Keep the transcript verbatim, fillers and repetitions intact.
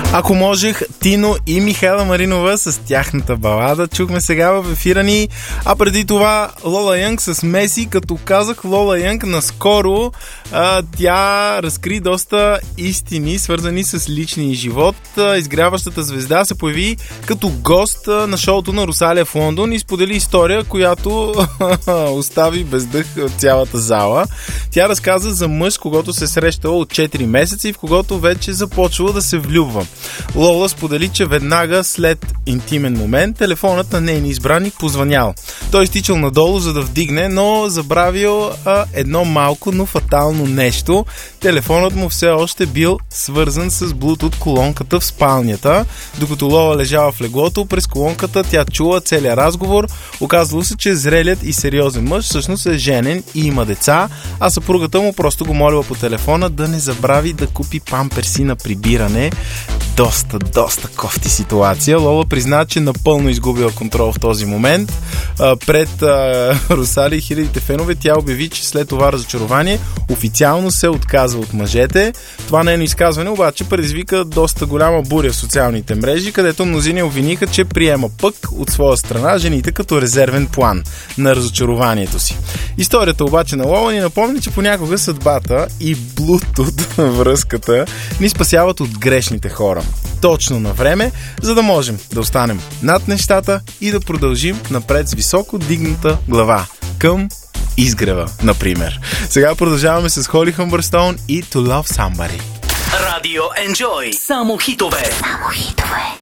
Ако можех, Тино и Михайла Маринова с тяхната балада чухме сега в ефира ни, а преди това Лола Янг с Меси. Като казах Лола Янг, наскоро а, тя разкри доста истини, свързани с личния живот. А, изгряващата звезда се появи като гост а, на шоуто на Русалия в Лондон и сподели история, която остави без дъх цялата зала. Тя разказа за мъж, когото се срещала от четири месеца и в когото вече започвала да се влюбва. Лола сподели, че веднага след интимен момент телефонът на нейния избраник позвънял. Той изтичал надолу, за да вдигне, но забравил а, едно малко, но фатално нещо. Телефонът му все още бил свързан с Bluetooth колонката в спалнята. Докато Лола лежала в леглото, през колонката тя чула целия разговор. Оказвало се, че зрелият и сериозен мъж всъщност е женен и има деца, а съпругата му просто го молила по телефона да не забрави да купи памперси на прибиране. Доста, доста кофти ситуация. Лола призна, че напълно изгубила контрол в този момент. А, пред а, Русали и хилядите фенове тя обяви, че след това разочарование официално се отказва от мъжете. Това нейно изказване обаче предизвика доста голяма буря в социалните мрежи, където мнозини обвиниха, че приема пък от своя страна жените като резервен план на разочарованието си. Историята обаче на Лола ни напомня, че понякога съдбата и Bluetooth връзката ни спасяват от грешните хора. Точно на време, за да можем да останем над нещата и да продължим напред с високо дигната глава към изгрева, например. Сега продължаваме с Холли Humberstone и To Love Somebody. Радио Enjoy. Само хитове. Само хитове.